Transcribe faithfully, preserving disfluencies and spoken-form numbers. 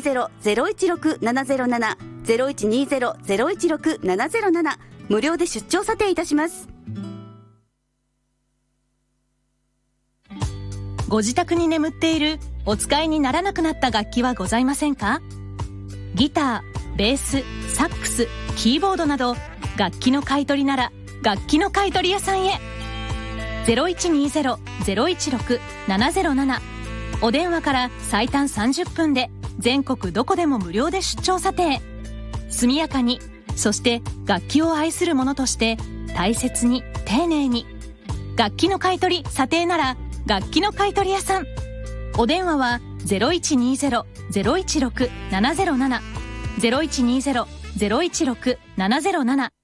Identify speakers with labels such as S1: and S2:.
S1: ゼロ ゼロいちろく ななゼロなな ゼロいちにゼロ ゼロいちろく ななゼロなな、無料で出張査定いたします。
S2: ご自宅に眠っているお使いにならなくなった楽器はございませんか？ギター、ベース、サックス、キーボードなど楽器の買い取りなら楽器の買い取り屋さんへ。 ゼロいちにゼロ ゼロいちろく ななゼロなな、お電話から最短さんじゅっぷんで全国どこでも無料で出張査定。速やかに、そして楽器を愛する者として大切に丁寧に。楽器の買い取り査定なら楽器の買い取り屋さん。お電話は ゼロいちにゼロ ゼロいちろく ななゼロなな ゼロいちにゼロ ゼロいちろく ななゼロなな